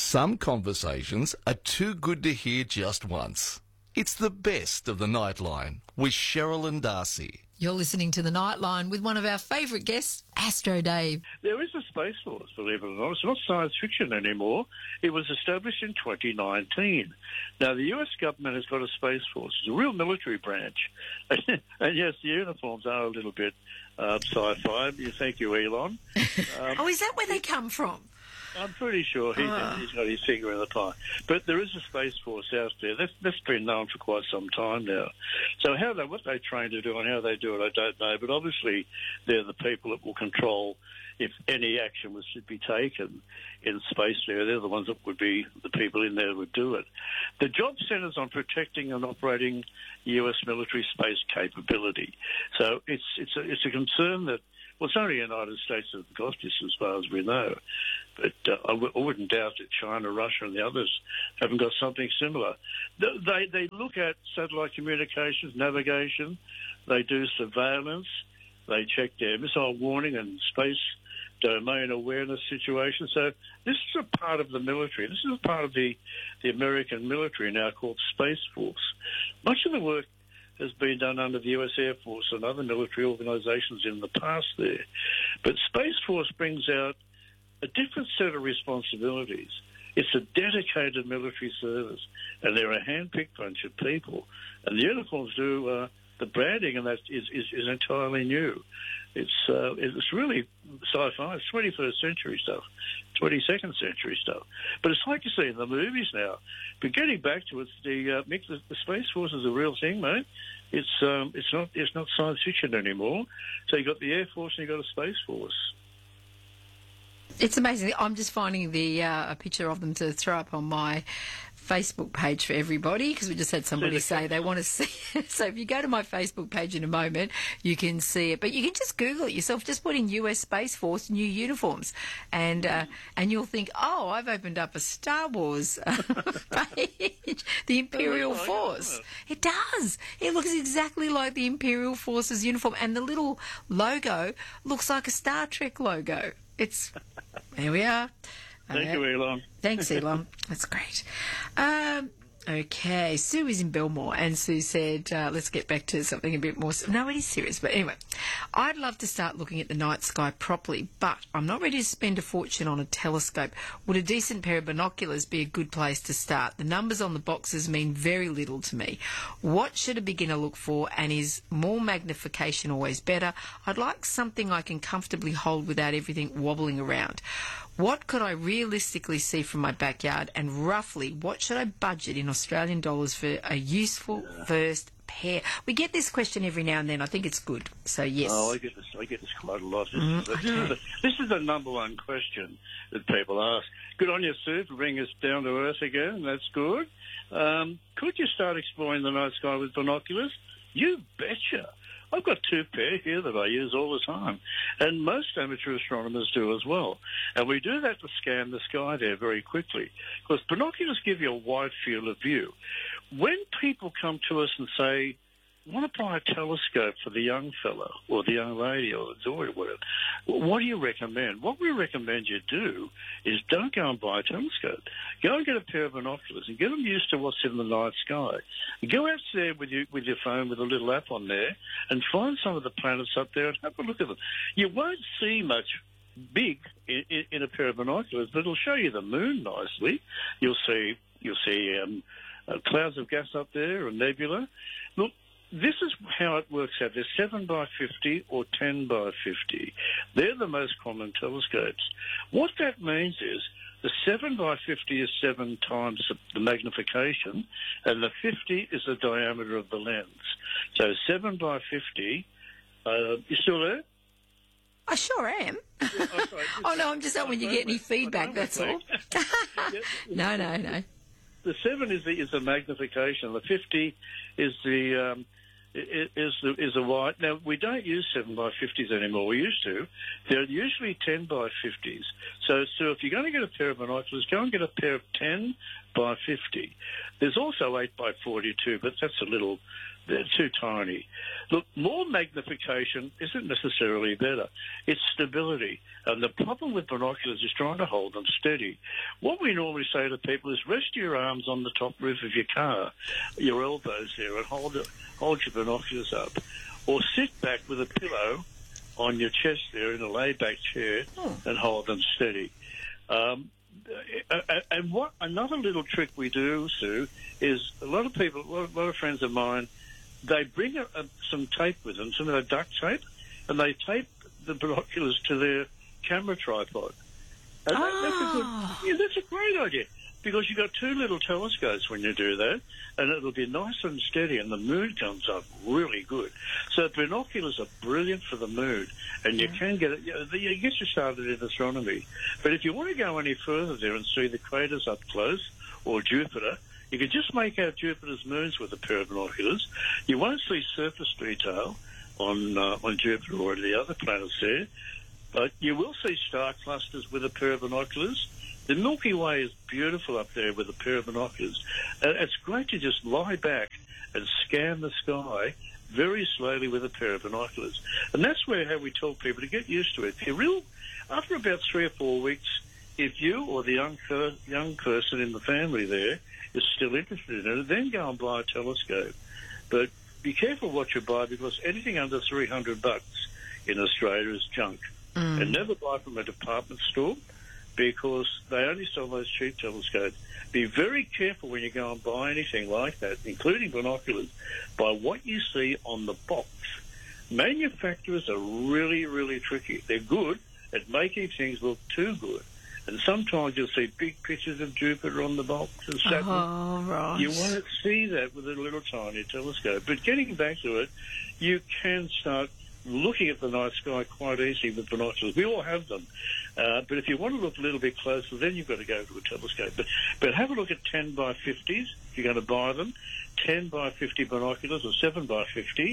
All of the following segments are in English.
Some conversations are too good to hear just once. It's the best of the Nightline with Cheryl and Darcy. You're listening to the Nightline with one of our favourite guests, Astro Dave. There is a Space Force, believe it or not. It's not science fiction anymore. It was established in 2019. Now, the US government has got a Space Force. It's a real military branch. And yes, the uniforms are a little bit sci-fi. Thank you, Elon. Is that where they come from? I'm pretty sure he's got his finger in the pie. But there is a Space Force out there. That's been known for quite some time now. So what they train to do and how they do it, I don't know. But obviously, they're the people that will control if any action was to be taken in space there. They're the ones that would be the people in there would do it. The job centres on protecting and operating US military space capability. So it's a concern that, well, it's only the United States that have got this as far as we know. But I wouldn't doubt that China, Russia and the others haven't got something similar. They look at satellite communications, navigation, they do surveillance, they check their missile warning and space domain awareness situation. So this is a part of the military. This is a part of the American military now called Space Force. Much of the work has been done under the US Air Force and other military organisations in the past there. But Space Force brings out a different set of responsibilities. It's a dedicated military service, and they're a hand-picked bunch of people. And the uniforms do the branding, and that is entirely new. It's really sci-fi. It's 21st century stuff, 22nd century stuff. But it's like you see in the movies now. But getting back to it, the Space Force is a real thing, mate. It's not science fiction anymore. So you've got the Air Force and you've got a Space Force. It's amazing. I'm just finding a picture of them to throw up on my Facebook page for everybody, because we just had somebody say they want to see it. So if you go to my Facebook page in a moment, you can see it. But you can just Google it yourself. Just put in US Space Force new uniforms, and you'll think, oh, I've opened up a Star Wars page. The Imperial Force. It does. It looks exactly like the Imperial Force's uniform, and the little logo looks like a Star Trek logo. There we are. Thank you, Elon. Thanks, Elon. That's great. Okay, Sue is in Belmore, and Sue said, let's get back to something a bit more... No, it is serious, but anyway. I'd love to start looking at the night sky properly, but I'm not ready to spend a fortune on a telescope. Would a decent pair of binoculars be a good place to start? The numbers on the boxes mean very little to me. What should a beginner look for, and is more magnification always better? I'd like something I can comfortably hold without everything wobbling around. What could I realistically see from my backyard, and roughly what should I budget in Australian dollars for a useful first pair? We get this question every now and then. I think it's good. So, yes. Oh, I get this quite a lot. This is the number one question that people ask. Good on you, Sue, for bringing us down to earth again. That's good. Could you start exploring the night sky with binoculars? You betcha. I've got two pair here that I use all the time, and most amateur astronomers do as well. And we do that to scan the sky there very quickly, because binoculars give you a wide field of view. When people come to us and say, I want to buy a telescope for the young fellow or the young lady or the daughter or whatever, what do you recommend? What we recommend you do is don't go and buy a telescope. Go and get a pair of binoculars and get them used to what's in the night sky. Go out there with your phone with a little app on there and find some of the planets up there and have a look at them. You won't see much big in a pair of binoculars, but it'll show you the moon nicely. You'll see clouds of gas up there, a nebula. Look, this is how it works out. There's 7 by 50 or 10 by 50. They're the most common telescopes. What that means is the 7 by 50 is 7 times the magnification, and the 50 is the diameter of the lens. So 7 by 50, you still there? I sure am. Oh, no, I'm just hoping you get any feedback, that's all. No. The 7 is the magnification. The 50 is the is a wide. Now, we don't use 7 by 50s anymore. We used to. They're usually 10 by 50s. So if you're going to get a pair of binoculars, go and get a pair of 10 by 50. There's also 8 by 42, but that's a little They're too tiny. Look, more magnification isn't necessarily better. It's stability. And the problem with binoculars is trying to hold them steady. What we normally say to people is rest your arms on the top roof of your car, your elbows there, and hold your binoculars up. Or sit back with a pillow on your chest there in a laid-back chair and hold them steady. And what another little trick we do, Sue, is a lot of people, a lot of friends of mine, they bring some tape with them, some of the duct tape, and they tape the binoculars to their camera tripod. And that's a great idea, because you've got two little telescopes when you do that, and it'll be nice and steady, and the mood comes up really good. So binoculars are brilliant for the mood, and you can get it. You get you started in astronomy, but if you want to go any further there and see the craters up close, or Jupiter, you can just make out Jupiter's moons with a pair of binoculars. You won't see surface detail on Jupiter or the other planets there, but you will see star clusters with a pair of binoculars. The Milky Way is beautiful up there with a pair of binoculars. It's great to just lie back and scan the sky very slowly with a pair of binoculars. And that's how we tell people to get used to it. After about 3 or 4 weeks, if you or the young person in the family there is still interested in it, then go and buy a telescope. But be careful what you buy, because anything under $300 in Australia is junk. And never buy from a department store, because they only sell those cheap telescopes. Be very careful when you go and buy anything like that, including binoculars, by what you see on the box. Manufacturers are really, really tricky. They're good at making things look too good. And sometimes you'll see big pictures of Jupiter on the box and Saturn. Oh, right. You won't see that with a little tiny telescope. But getting back to it, you can start looking at the night sky quite easily with binoculars. We all have them. But if you want to look a little bit closer, then you've got to go to a telescope. But have a look at 10 by 50s if you're going to buy them. 10 by 50 binoculars or 7 by 50,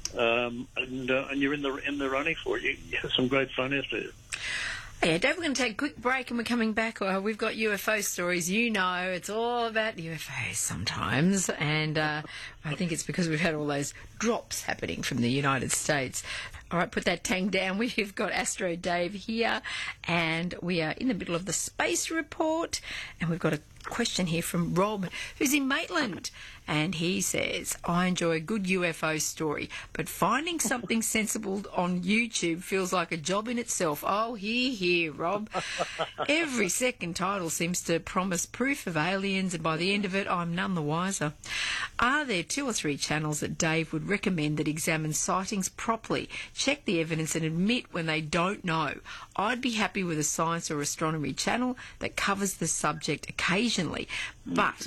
and you're in the running for it. You have some great fun out there. Yeah, Dave, we're going to take a quick break and we're coming back. We've got UFO stories. You know, it's all about UFOs sometimes. And I think it's because we've had all those drops happening from the United States. All right, put that tang down. We've got Astro Dave here, and we are in the middle of the space report. And we've got a question here from Rob, who's in Maitland. And he says, I enjoy a good UFO story, but finding something sensible on YouTube feels like a job in itself. Oh, hear, Rob. Every second title seems to promise proof of aliens, and by the end of it, I'm none the wiser. Are there 2 or 3 channels that Dave would recommend that examine sightings properly, check the evidence and admit when they don't know? I'd be happy with a science or astronomy channel that covers the subject occasionally, but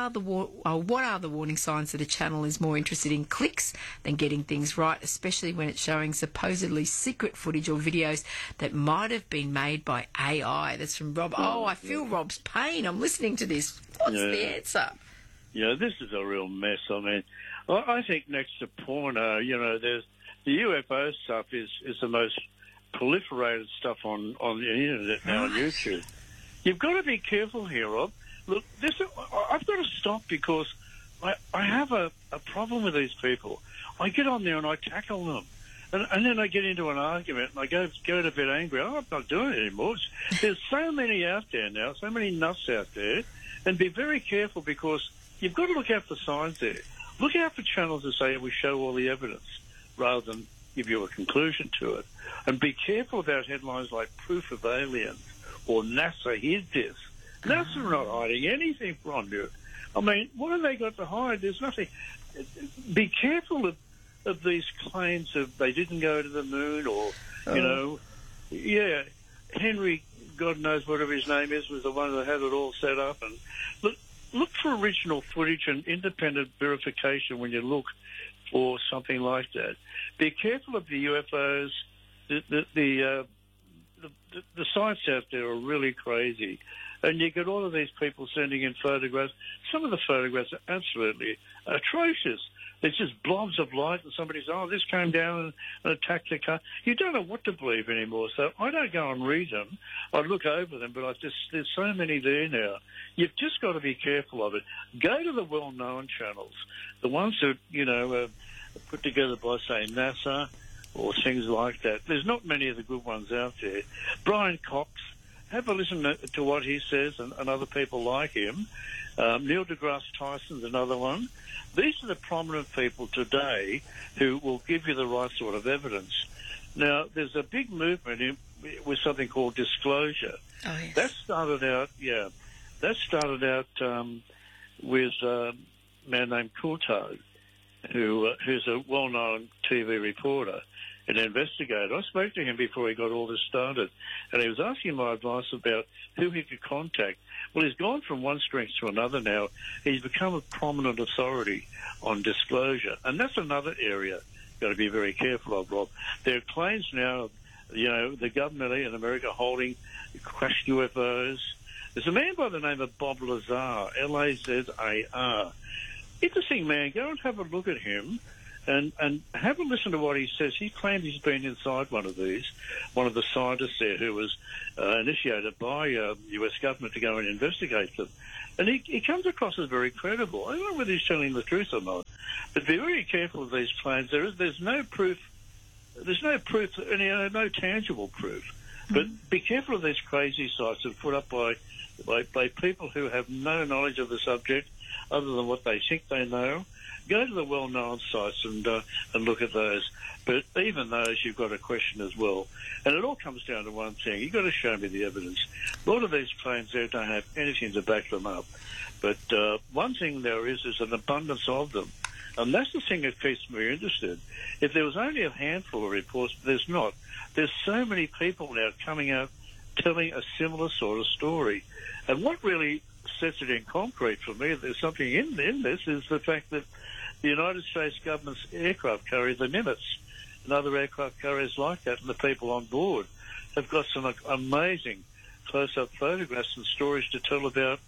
what are the warning signs that a channel is more interested in clicks than getting things right, especially when it's showing supposedly secret footage or videos that might have been made by AI? That's from Rob. Oh, I feel Rob's pain. I'm listening to this. What's the answer? Yeah, this is a real mess. I mean, I think next to porno, there's the UFO stuff is the most proliferated stuff on the internet now on YouTube. You've got to be careful here, Rob. Look, I've got to stop, because I have a problem with these people. I get on there and I tackle them. And then I get into an argument and I go a bit angry. I'm not doing it anymore. There's so many out there now, so many nuts out there. And be very careful, because you've got to look out for signs there. Look out for channels that say we show all the evidence rather than give you a conclusion to it. And be careful about headlines like proof of aliens or NASA hid this. NASA are not hiding anything from you. I mean, what have they got to hide? There's nothing. Be careful of these claims of they didn't go to the moon, or, Henry, God knows whatever his name is, was the one that had it all set up. And look for original footage and independent verification when you look for something like that. Be careful of the UFOs. The sites out there are really crazy. And you get all of these people sending in photographs. Some of the photographs are absolutely atrocious. It's just blobs of light, and somebody says, "Oh, this came down and attacked the car." You don't know what to believe anymore. So I don't go and read them. I look over them, but there's so many there now. You've just got to be careful of it. Go to the well-known channels, the ones that are put together by, say, NASA or things like that. There's not many of the good ones out there. Brian Cox, have a listen to what he says and other people like him. Neil deGrasse Tyson's another one. These are the prominent people today who will give you the right sort of evidence. Now, there's a big movement with something called disclosure. Oh, yes. That started out with a man named Coulthard, who's a well-known TV reporter, an investigator. I spoke to him before he got all this started, and he was asking my advice about who he could contact. Well, he's gone from one strength to another now. He's become a prominent authority on disclosure, and that's another area you've got to be very careful of, Rob. There are claims now, the government in America holding crashed UFOs. There's a man by the name of Bob Lazar, Lazar. Interesting man. Go and have a look at him and have a listen to what he says. He claims he's been inside one of the scientists there who was initiated by U.S. government to go and investigate them. And he comes across as very credible. I don't know whether he's telling the truth or not, but be very careful of these claims. There's no proof. There's no proof, no tangible proof. But be careful of these crazy sites that are put up by people who have no knowledge of the subject other than what they think they know. Go to the well-known sites and look at those. But even those, you've got to question as well. And it all comes down to one thing. You've got to show me the evidence. A lot of these claims there don't have anything to back them up. But one thing there is an abundance of them. And that's the thing that keeps me interested. If there was only a handful of reports, there's not. There's so many people now coming out telling a similar sort of story. And what really sets it in concrete for me, there's something in this, is the fact that the United States government's aircraft carrier, the Nimitz, and other aircraft carriers like that, and the people on board have got some amazing close-up photographs and stories to tell about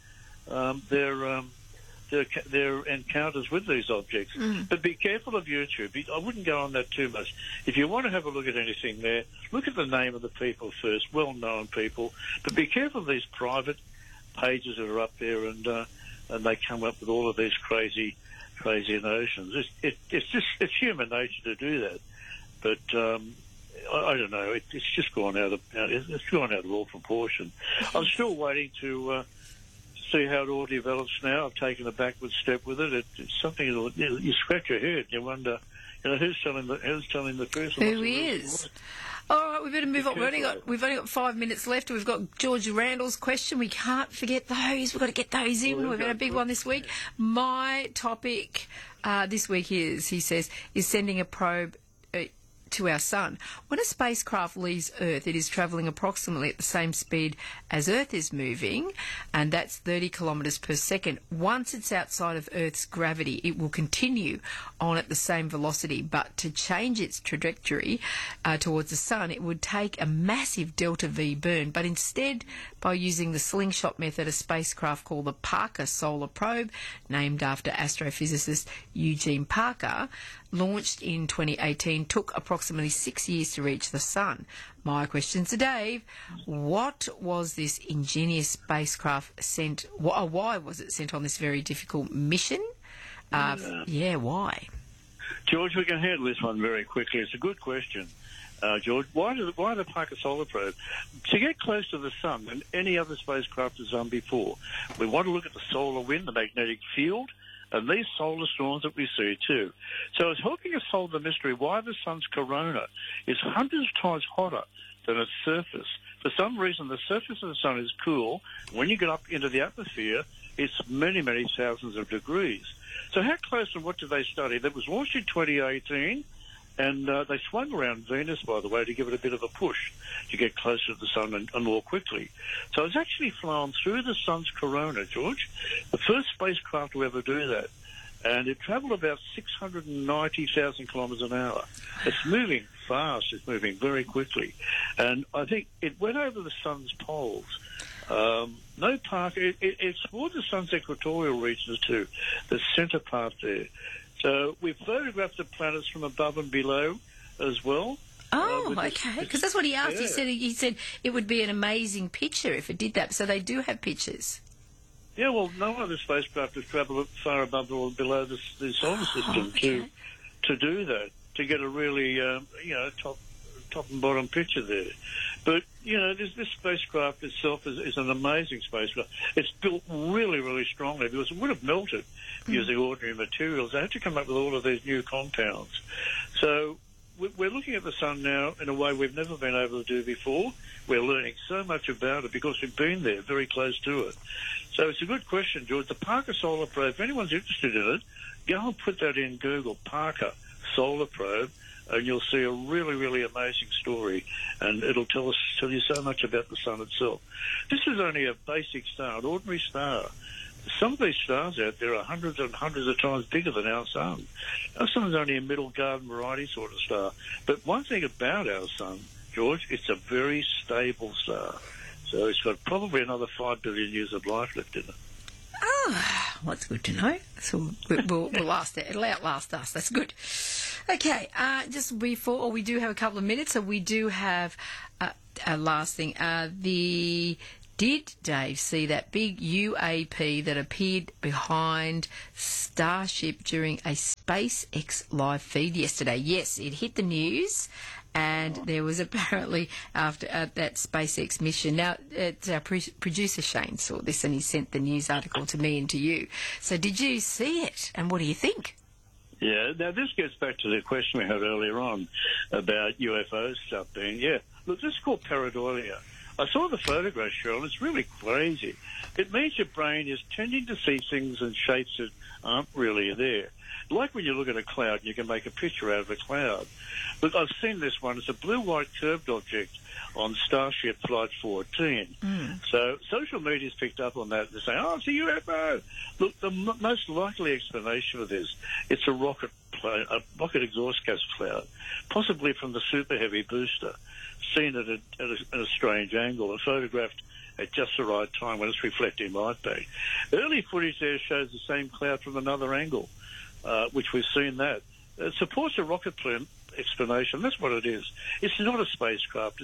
their encounters with these objects. But be careful of YouTube. I wouldn't go on that too much. If you want to have a look at anything there, look at the name of the people first, well-known people. But be careful of these private pages that are up there, and they come up with all of these crazy notions. It's human nature to do that. But I don't know. It's just gone out of all proportion. I'm still waiting to see how it all develops now. I've taken a backward step with it. It's something you scratch your head. You wonder, who's telling the truth? Who is? All right, we better move on. We've only got 5 minutes left. We've got George Randall's question. We can't forget those. We've got to get those in. We've got a big one this week. My topic this week is sending a probe to our sun. When a spacecraft leaves Earth, it is travelling approximately at the same speed as Earth is moving, and that's 30 kilometres per second. Once it's outside of Earth's gravity, it will continue on at the same velocity, but to change its trajectory towards the sun, it would take a massive delta V burn. But instead, by using the slingshot method, a spacecraft called the Parker Solar Probe, named after astrophysicist Eugene Parker, launched in 2018, took approximately 6 years to reach the sun. My question to Dave, what was this ingenious spacecraft sent, why was it sent on this very difficult mission? Why? George, we can handle this one very quickly. It's a good question, George. Why the Parker Solar Probe? To get close to the sun than any other spacecraft has done before. We want to look at the solar wind, the magnetic field, and these solar storms that we see too. So it's helping us solve the mystery why the sun's corona is hundreds of times hotter than its surface. For some reason, the surface of the sun is cool. When you get up into the atmosphere, it's many, many thousands of degrees. So how close and what did they study? That was launched in 2018, and they swung around Venus, by the way, to give it a bit of a push to get closer to the sun and more quickly. So it's actually flown through the sun's corona, George, the first spacecraft to ever do that. And it travelled about 690,000 kilometres an hour. It's moving fast. It's moving very quickly. And I think it went over the sun's poles. It explored the sun's equatorial regions too, the centre part there. So we've photographed the planets from above and below as well. Oh, okay. Because that's what he asked. Yeah. He said it would be an amazing picture if it did that. So they do have pictures. Yeah, well, no other spacecraft has travelled far above or below the solar system to do that, to get a really, top and bottom picture there. But, this spacecraft itself is an amazing spacecraft. It's built really, really strongly because it would have melted using ordinary materials. They had to come up with all of these new compounds. So we're looking at the sun now in a way we've never been able to do before. We're learning so much about it because we've been there, very close to it. So it's a good question, George. The Parker Solar Probe, if anyone's interested in it, go and put that in Google, Parker Solar Probe, and you'll see a really, really amazing story, and it'll tell you so much about the sun itself. This is only a basic star, an ordinary star. Some of these stars out there are hundreds and hundreds of times bigger than our sun. Our sun's only a middle garden variety sort of star. Well, one thing about our sun, George, it's a very stable star. So it's got probably another 5 billion years of life left in it. Oh, well, that's good to know. So we'll last it. It'll outlast us. That's good. Okay, just before, we do have a couple of minutes, so we do have a last thing. Did Dave see that big UAP that appeared behind Starship during a SpaceX live feed yesterday? Yes, it hit the news, and there was apparently after that SpaceX mission. Now, our producer Shane saw this, and he sent the news article to me and to you. So did you see it, and what do you think? Yeah, now this gets back to the question we had earlier on about UFO stuff being, look, this is called pareidolia. I saw the photograph, Cheryl, and it's really crazy. It means your brain is tending to see things in shapes that aren't really there. Like when you look at a cloud, you can make a picture out of a cloud. Look, I've seen this one. It's a blue-white curved object on Starship Flight 14. So social media's picked up on that. They're saying, oh, it's a UFO. Look, the most likely explanation of this, it's a rocket exhaust gas cloud, possibly from the Super Heavy booster, seen at a strange angle and photographed at just the right time when it's reflecting light back. Early footage there shows the same cloud from another angle, which we've seen that. It supports a rocket plane explanation. That's what it is. It's not a spacecraft.